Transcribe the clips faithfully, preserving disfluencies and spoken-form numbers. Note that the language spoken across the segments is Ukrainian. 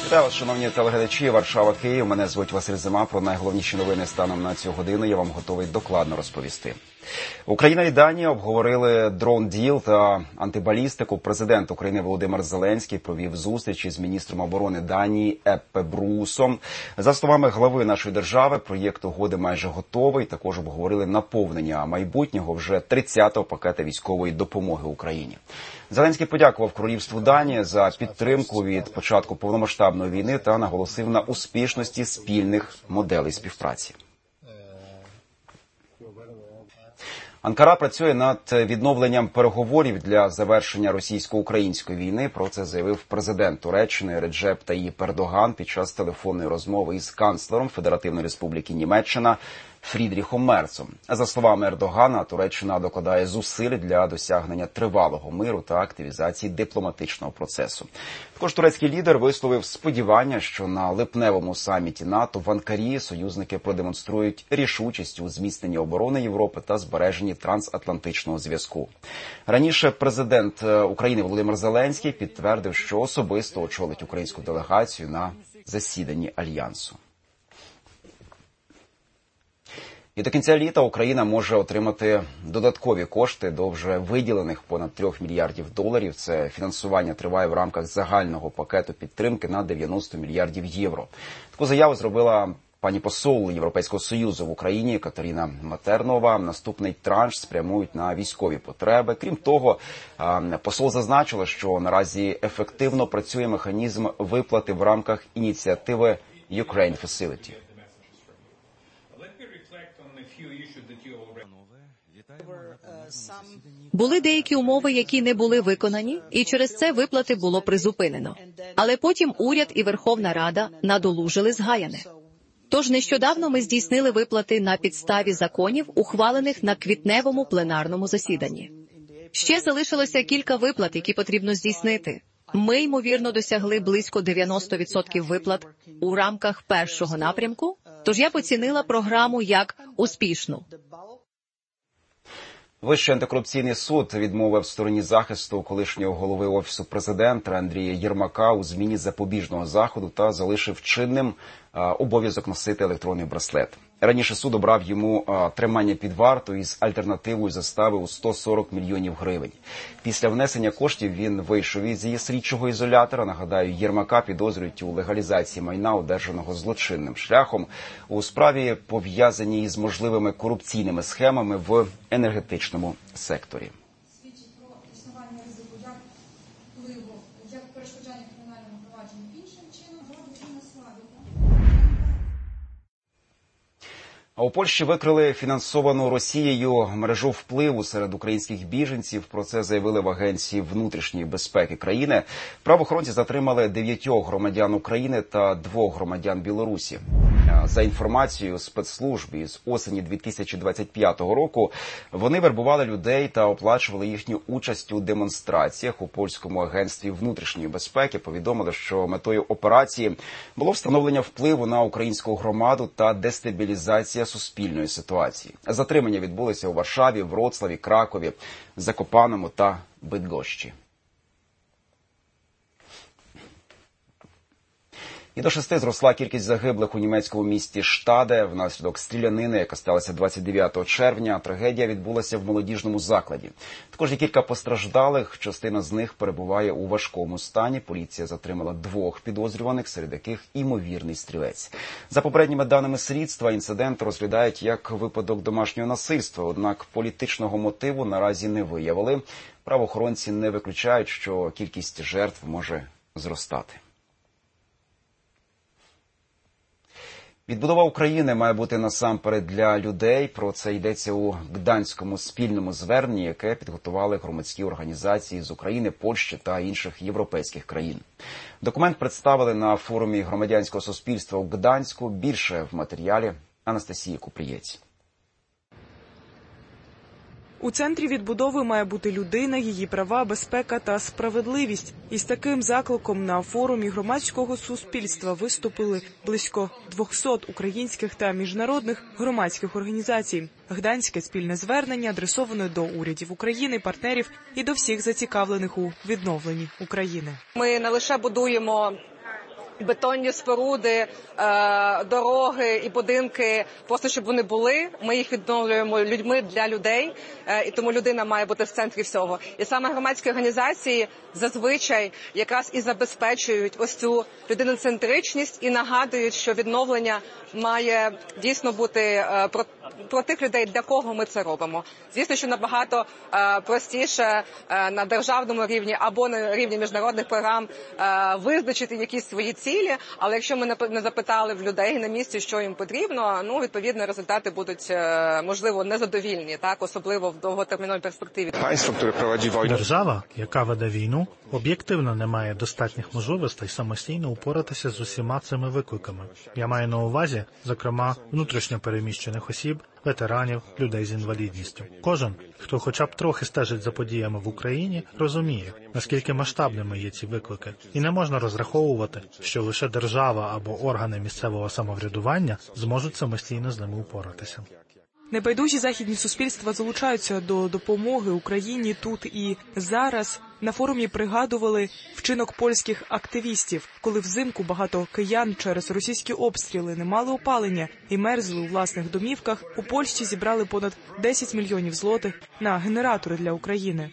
Вітаю вас, шановні телеглядачі, Варшава, Київ. Мене звуть Василь Зима. Про найголовніші новини станом на цю годину я вам готовий докладно розповісти. Україна і Данія обговорили дрон-діл та антибалістику. Президент України Володимир Зеленський провів зустріч із міністром оборони Данії Еппе Брусом. За словами глави нашої держави, проєкт угоди майже готовий. Також обговорили наповнення майбутнього вже тридцятого пакета військової допомоги Україні. Зеленський подякував Королівству Данії за підтримку від початку повномасштабної війни та наголосив на успішності спільних моделей співпраці. Анкара працює над відновленням переговорів для завершення російсько-української війни. Про це заявив президент Туреччини Реджеп Таїп Ердоган під час телефонної розмови із канцлером Федеративної Республіки Німеччина Фрідріхом Мерцом. За словами Ердогана, Туреччина докладає зусиль для досягнення тривалого миру та активізації дипломатичного процесу. Також турецький лідер висловив сподівання, що на липневому саміті НАТО в Анкарі союзники продемонструють рішучість у зміцненні оборони Європи та збереженні трансатлантичного зв'язку. Раніше президент України Володимир Зеленський підтвердив, що особисто очолить українську делегацію на засіданні Альянсу. І до кінця літа Україна може отримати додаткові кошти до вже виділених понад трьох мільярдів доларів. Це фінансування триває в рамках загального пакету підтримки на дев'яносто мільярдів євро. Таку заяву зробила пані посол Європейського Союзу в Україні Катерина Матернова. Наступний транш спрямують на військові потреби. Крім того, посол зазначила, що наразі ефективно працює механізм виплати в рамках ініціативи Ukraine Facility. Були деякі умови, які не були виконані, і через це виплати було призупинено. Але потім уряд і Верховна Рада надолужили згаяне. Тож нещодавно ми здійснили виплати на підставі законів, ухвалених на квітневому пленарному засіданні. Ще залишилося кілька виплат, які потрібно здійснити. Ми, ймовірно, досягли близько дев'яносто відсотків виплат у рамках першого напрямку, тож я поцінила програму як успішну. Вищий антикорупційний суд відмовив стороні захисту колишнього голови Офісу президента Андрія Єрмака у зміні запобіжного заходу та залишив чинним а, обов'язок носити електронний браслет. Раніше суд обрав йому а, тримання під вартою із альтернативою застави у сто сорок мільйонів гривень. Після внесення коштів він вийшов із її слідчого ізолятора. Нагадаю, Єрмака підозрюють у легалізації майна, одержаного злочинним шляхом, у справі, пов'язаній із можливими корупційними схемами в енергетичному секторі. Свідчить про існування ризику як впливу, як перешкоджання кримінальному провадженню іншим чином, роду і насладу. А у Польщі викрили фінансовану Росією мережу впливу серед українських біженців. Про це заявили в Агенції внутрішньої безпеки країни. Правоохоронці затримали дев'ятьох громадян України та двох громадян Білорусі. За інформацією спецслужб, із осені дві тисячі двадцять п'ятого року вони вербували людей та оплачували їхню участь у демонстраціях. У польському агентстві внутрішньої безпеки повідомили, що метою операції було встановлення впливу на українську громаду та дестабілізація суспільної ситуації. Затримання відбулися у Варшаві, Вроцлаві, Кракові, Закопаному та Бидгощі. І до шести зросла кількість загиблих у німецькому місті Штаде внаслідок стрілянини, яка сталася двадцять дев'ятого червня. Трагедія відбулася в молодіжному закладі. Також є кілька постраждалих, частина з них перебуває у важкому стані. Поліція затримала двох підозрюваних, серед яких імовірний стрілець. За попередніми даними слідства, інцидент розглядають як випадок домашнього насильства, однак політичного мотиву наразі не виявили. Правоохоронці не виключають, що кількість жертв може зростати. Відбудова України має бути насамперед для людей. Про це йдеться у Гданському спільному зверненні, яке підготували громадські організації з України, Польщі та інших європейських країн. Документ представили на форумі громадянського суспільства у Гданську. Більше в матеріалі Анастасії Купрієць. У центрі відбудови має бути людина, її права, безпека та справедливість. Із таким закликом на форумі громадського суспільства виступили близько двохсот українських та міжнародних громадських організацій. Гданське спільне звернення адресоване до урядів України, партнерів і до всіх зацікавлених у відновленні України. Ми не лише будуємо бетонні споруди, дороги і будинки, просто щоб вони були. Ми їх відновлюємо людьми для людей, і тому людина має бути в центрі всього. І саме громадські організації зазвичай якраз і забезпечують ось цю людиноцентричність і нагадують, що відновлення має дійсно бути про, про тих людей, для кого ми це робимо. Звісно, що набагато простіше на державному рівні або на рівні міжнародних програм визначити якісь свої цілі, але якщо ми не запитали в людей на місці, що їм потрібно, ну, відповідно, результати будуть, можливо, незадовільні, так, особливо в довготерміновій перспективі. Держава, яка веде війну, об'єктивно не має достатніх можливостей самостійно упоратися з усіма цими викликами. Я маю на увазі, зокрема, внутрішньо переміщених осіб, ветеранів, людей з інвалідністю. Кожен, хто хоча б трохи стежить за подіями в Україні, розуміє, наскільки масштабними є ці виклики. І не можна розраховувати, що лише держава або органи місцевого самоврядування зможуть самостійно з ними упоратися. Небайдужі західні суспільства залучаються до допомоги Україні тут і зараз. На форумі пригадували вчинок польських активістів, коли взимку багато киян через російські обстріли не мали опалення і мерзли у власних домівках. У Польщі зібрали понад десять мільйонів злотих на генератори для України.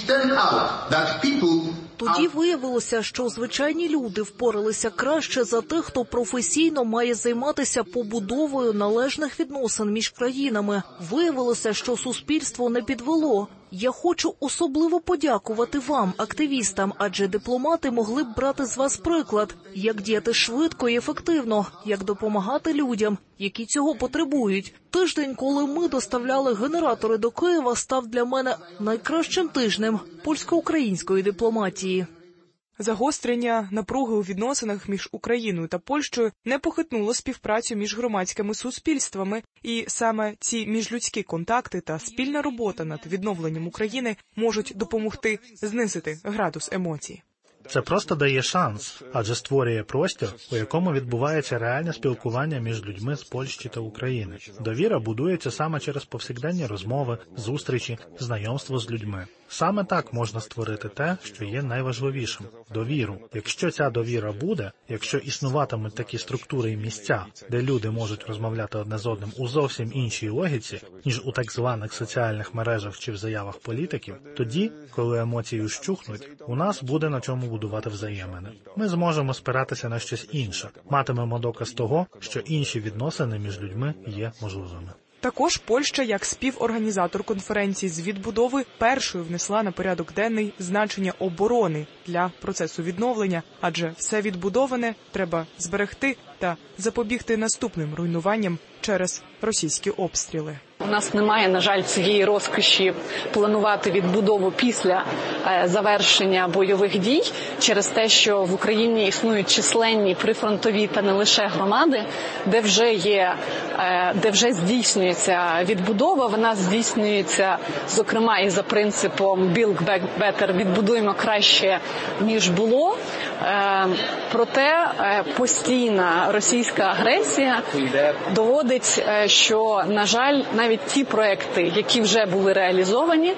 Тоді виявилося, що звичайні люди впоралися краще за тих, хто професійно має займатися побудовою належних відносин між країнами. Виявилося, що суспільство не підвело. Я хочу особливо подякувати вам, активістам, адже дипломати могли б брати з вас приклад, як діяти швидко і ефективно, як допомагати людям, які цього потребують. Тиждень, коли ми доставляли генератори до Києва, став для мене найкращим тижнем польсько-української дипломатії. Загострення напруги у відносинах між Україною та Польщею не похитнуло співпрацю між громадськими суспільствами, і саме ці міжлюдські контакти та спільна робота над відновленням України можуть допомогти знизити градус емоцій. Це просто дає шанс, адже створює простір, у якому відбувається реальне спілкування між людьми з Польщі та України. Довіра будується саме через повсякденні розмови, зустрічі, знайомство з людьми. Саме так можна створити те, що є найважливішим – довіру. Якщо ця довіра буде, якщо існуватимуть такі структури і місця, де люди можуть розмовляти одне з одним у зовсім іншій логіці, ніж у так званих соціальних мережах чи в заявах політиків, тоді, коли емоції вщухнуть, у нас буде на чому будувати взаємини. Ми зможемо спиратися на щось інше, матимемо доказ того, що інші відносини між людьми є можливими. Також Польща, як співорганізатор конференції з відбудови, першою внесла на порядок денний значення оборони для процесу відновлення, адже все відбудоване треба зберегти та запобігти наступним руйнуванням через російські обстріли. У нас немає, на жаль, цієї розкоші планувати відбудову після е, завершення бойових дій через те, що в Україні існують численні прифронтові та не лише громади, де вже є, е, де вже здійснюється відбудова. Вона здійснюється, зокрема, і за принципом «Build back better» – відбудуємо краще, ніж було. Е, проте е, постійна російська агресія доводить, е, що, на жаль, навіть ті проекти, які вже були реалізовані,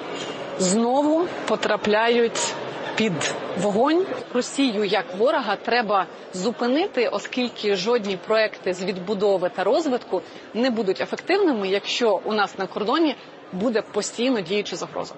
знову потрапляють під вогонь. Росію як ворога треба зупинити, оскільки жодні проекти з відбудови та розвитку не будуть ефективними, якщо у нас на кордоні буде постійно діюча загроза.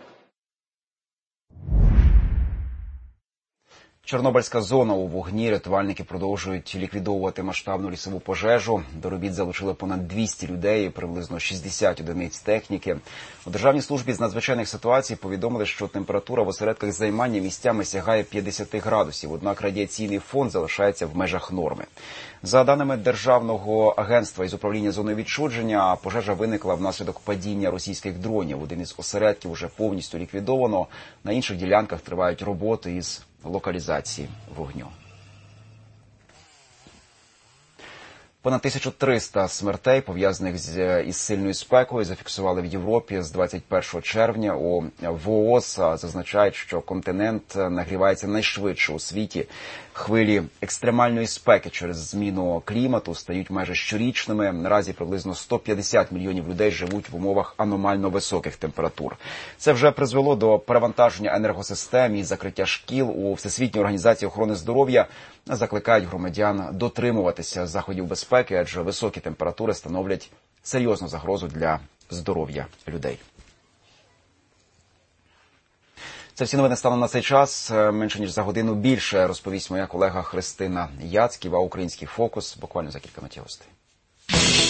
Чорнобильська зона у вогні. Рятувальники продовжують ліквідовувати масштабну лісову пожежу. До робіт залучили понад двісті людей, приблизно шістдесят одиниць техніки. У Державній службі з надзвичайних ситуацій повідомили, що температура в осередках займання місцями сягає п'ятдесят градусів, однак радіаційний фон залишається в межах норми. За даними Державного агентства із управління зоною відчуження, пожежа виникла внаслідок падіння російських дронів. Один із осередків вже повністю ліквідовано, на інших ділянках тривають роботи із локалізації вогню. Понад тисячу триста смертей, пов'язаних з із сильною спекою, зафіксували в Європі з двадцять першого червня. У ВООЗ зазначають, що континент нагрівається найшвидше у світі. Хвилі екстремальної спеки через зміну клімату стають майже щорічними. Наразі приблизно сто п'ятдесят мільйонів людей живуть в умовах аномально високих температур. Це вже призвело до перевантаження енергосистем і закриття шкіл. У Всесвітній організації охорони здоров'я закликають громадян дотримуватися заходів безпеки, адже високі температури становлять серйозну загрозу для здоров'я людей. Це всі новини станом на цей час. Менше ніж за годину більше розповість моя колега Христина Яцьків, а український фокус буквально за кілька миттєвостей.